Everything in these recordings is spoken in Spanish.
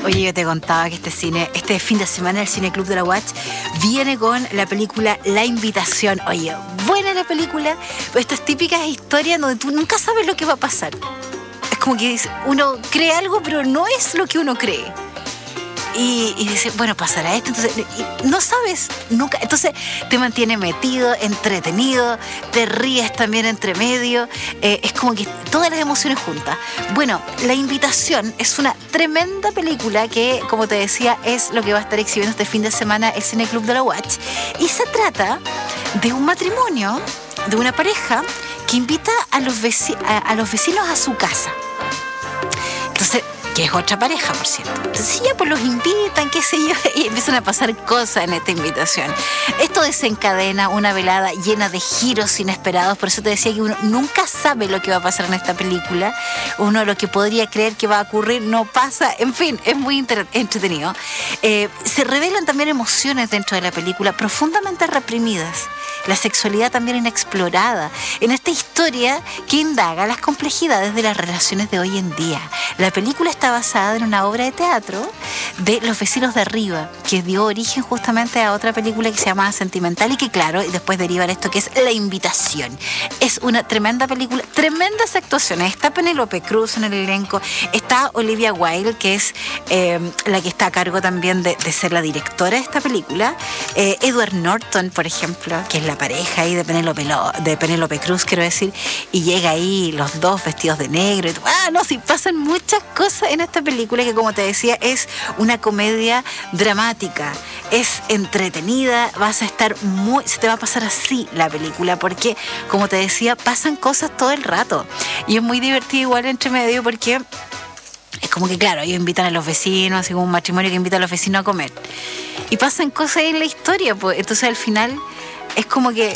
Oye, yo te contaba que este fin de semana el Cine Club de la Watch viene con la película La Invitación. Oye, buena la película, pero estas típicas historias donde tú nunca sabes lo que va a pasar. Es como que uno cree algo, pero no es lo que uno cree. Y dice, bueno, pasará esto, entonces no sabes nunca, entonces te mantiene metido, entretenido, te ríes también entre medio, es como que todas las emociones juntas. Bueno, La Invitación es una tremenda película que, como te decía, es lo que va a estar exhibiendo este fin de semana el Cine Club de la Watch, y se trata de un matrimonio, de una pareja que invita a los vecinos a su casa. Entonces, que es otra pareja, por cierto. Entonces ya pues los invitan, qué sé yo, y empiezan a pasar cosas en esta invitación. Esto desencadena una velada llena de giros inesperados, por eso te decía que uno nunca sabe lo que va a pasar en esta película. Uno lo que podría creer que va a ocurrir no pasa, en fin, es muy entretenido. Se revelan también emociones dentro de la película profundamente reprimidas. La sexualidad también inexplorada en esta historia que indaga las complejidades de las relaciones de hoy en día. La película está basada en una obra de teatro de Los Vecinos de Arriba, que dio origen justamente a otra película que se llama Sentimental y que, claro, después deriva en esto que es La Invitación. Es una tremenda película, tremendas actuaciones. Está Penélope Cruz en el elenco, está Olivia Wilde, que es la que está a cargo también de ser la directora de esta película, Edward Norton, por ejemplo, que es la pareja ahí de Penélope Cruz, quiero decir, y llega ahí los dos vestidos de negro. Sí, pasan muchas cosas en esta película que, como te decía, es una comedia dramática, es entretenida, se te va a pasar así la película, porque, como te decía, pasan cosas todo el rato, y es muy divertido igual entre medio, porque es como que, claro, ellos invitan a los vecinos, así como un matrimonio que invita a los vecinos a comer, y pasan cosas en la historia, pues. Entonces al final es como que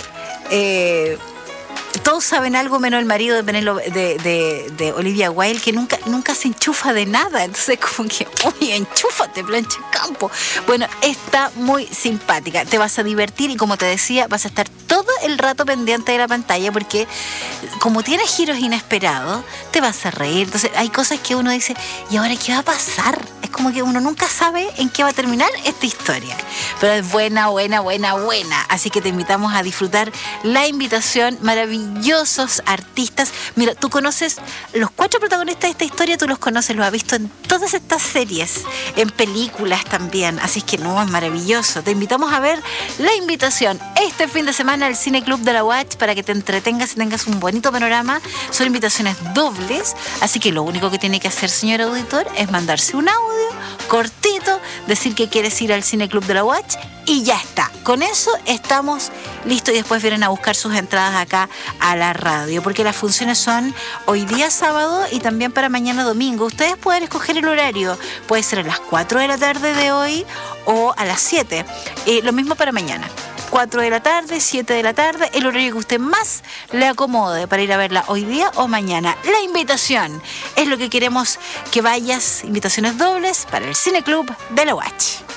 todos saben algo menos el marido de Olivia Wilde, que nunca se enchufa de nada. Entonces como que, oye, enchúfate, plancha campo. Bueno, está muy simpática, te vas a divertir y, como te decía, vas a estar todo el rato pendiente de la pantalla, porque como tiene giros inesperados, te vas a reír. Entonces hay cosas que uno dice, ¿y ahora qué va a pasar? Es como que uno nunca sabe en qué va a terminar esta historia, pero es buena. Así que te invitamos a disfrutar La Invitación. Maravillosos artistas. Mira, tú conoces los 4 protagonistas de esta historia, tú los conoces, los has visto en todas estas series, en películas también, así es que no, es maravilloso. Te invitamos a ver La Invitación este fin de semana al Cine Club de la Watch, para que te entretengas y tengas un bonito panorama. Son invitaciones dobles, así que lo único que tiene que hacer, señor auditor, es mandarse un audio cortito, decir que quieres ir al Cine Club de la Watch y ya está. Con eso estamos listos, y después vienen a buscar sus entradas acá a la radio, porque las funciones son hoy día sábado y también para mañana domingo. Ustedes pueden escoger el horario, puede ser a las 4 de la tarde de hoy o a las 7, lo mismo para mañana. 4 de la tarde, 7 de la tarde, el horario que usted más le acomode para ir a verla hoy día o mañana. La Invitación es lo que queremos que vayas, invitaciones dobles para el Cine Club de la Watch.